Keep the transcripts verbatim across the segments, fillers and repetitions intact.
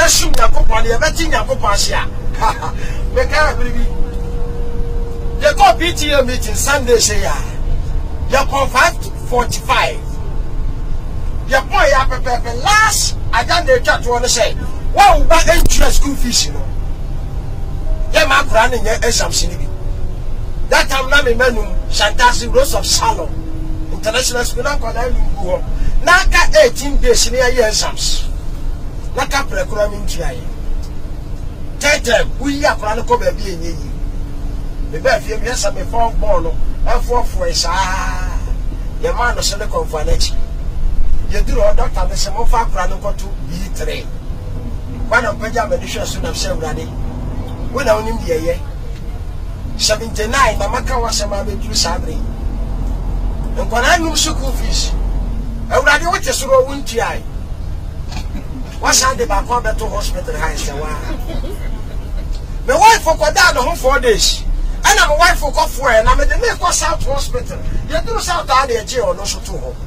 shum yakopon ye beti yakopon hia me ka biribi ye go P T A meeting Sunday say ya ya kon five forty-five ya boy ya pepe last adan dey chat won say wa ba entry school fees no ya ma kura ne ye exam sinibi that time na me menu Shantasi Rose of Salon International School na kwa na lu na ka eighteen days ni ye exams na ka prekura mi ntia ye tete we ya kura ne ko ba bi enye yi me ba fie mi asa me phone ball no afo fo isa ye ma no se le confanechi ye duro doctor me se mo fa kura ne ko to B three wana mpaja me disho so na se urade we na onim de ye seventy-nine na maka wa se ma be duru sabre nkwana num school fees urade wo te soro wunti ai wa sande ba ko beto hospital high se wa me wife ko da no four days ana my wife ko for na me de me ko South Hospital ye duru South a de je o no so to ho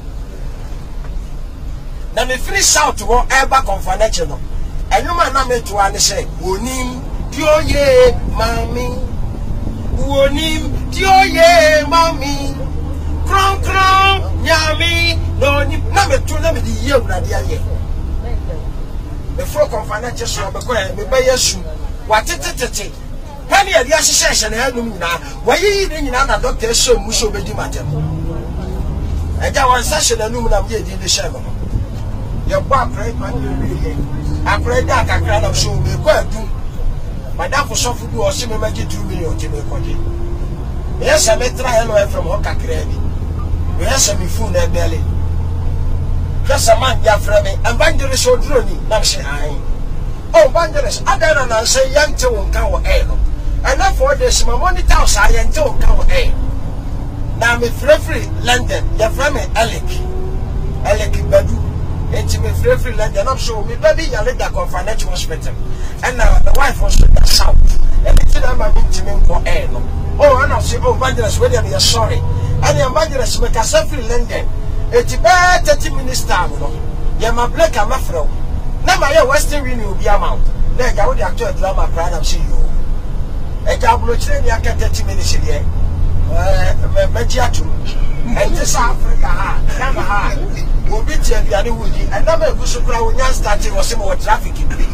na me free South wo e ba confaneche no enuma na me to ane se wonim dioye mami wonim dioye mami kron kron nyami no ni na me to na me di ye urade aye me fro confaneche so be ko me ba yesu watetetete pani ya dia hyehyehye na hanum nyina wayi ni nyina na doctor show mu so bedi matem eja wan session na num na me di de shame ye kwa pray man dey ye apray da kakra na so be ko adu madafo sofu bi o se me magi two million ti me koje yes I met try hello from ho kakra bi yes me phone na bele just a man ya frame and bandere so droni na me say ai oh bandere adana na say yante won kan wo eh no and now for this my money house I yante won kan wo eh na me free London ya frame Alec Alec Badu enti me free London I'm sure me baby ya let that conference hospital and now the wife was the south and it's that my intimate ko eh no oh and I say oh bandere we dey sorry and your bandere me ka free London enti be thirty minutes time no ya ma black am afro na ma ye Western Union obi amount na ga wo dey actor drama plan am see you e ga bulo chire ni aka thirty minutes here eh me ji atu and this Africa ha na ha obi tie bia ne wudi and na ma egusu kura wo nya start wo se mo traffic bi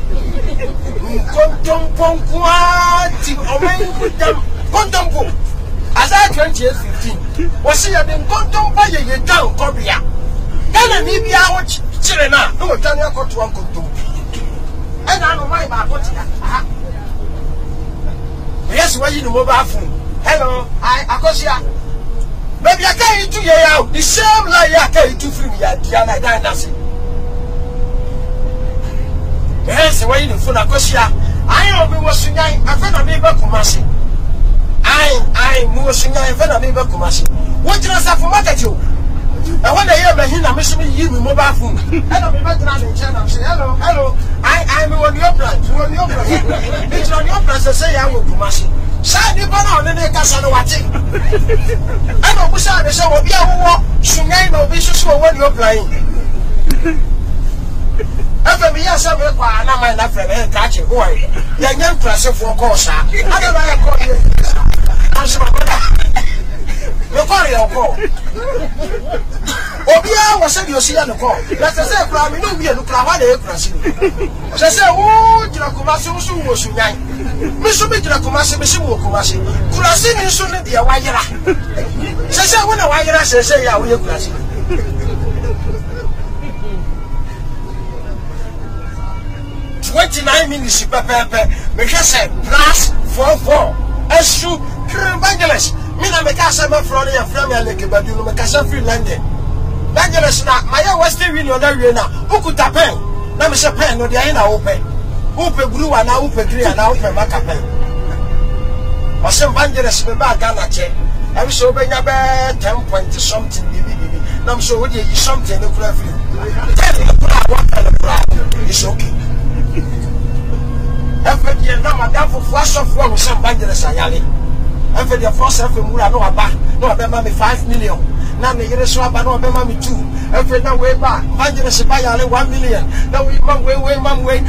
kontom ponkwa ti o men kudam kontom po asa twenty-eight fifteen wo se ya den kontom pa ye ye down ko bia kana ni bia wo chire na no tani akoto an kontom e na no mai ba akoti ha yes why you no mobile phone hello I akosia baby I can't into ye out the same lie I can't into free ya diana dynasty yes why you no phone akosia I obi wo sunyan afa na me ba kumasi I I mo sunyan afa na me ba kumasi wo jira sa for market yo and when they hear me na me me yi me mobile phone hello me ba try in China say hello hello I I'm on your plan on your plan it's on your plan say ya wo kumasi say ni ba na on ne kasa no wate I no busa de say obi awo sunyan na obi susu wo on your plan efe mi ya say me kwa na my na friend e ka che boy ya nyam trase for ko sa I don't know ko ye anso ba me call your call obia wo se bi osia no call let us say kra me no wi no kra wa na e kra si se se wo jira kumase wo so wo sunyan me so be jira kumase me se wo kumase kra si ni so ne de wa yira se se wo na wa yira se se ya wo ye kra si twenty-nine minutes pepepe me say plus four four esu Evangelist me na me ka say me from ya from ya leke badu no me ka say free London Evangelist na my Western Union na we na ukuta pen na me say pen no dey na open open blue na open green na open maka pen o say Evangelist me ba Ghana che I be so be nya be ten point something bibi bibi na me so we dey something no kura free tell me kura one kura it's okay efe die na madam for flash of one say Evangelist ayale efe die first efe mura no aba no aba ma me five million na me yere so aba no aba ma me two efe na we ba Evangelist ba yale one million na we ma we we ma we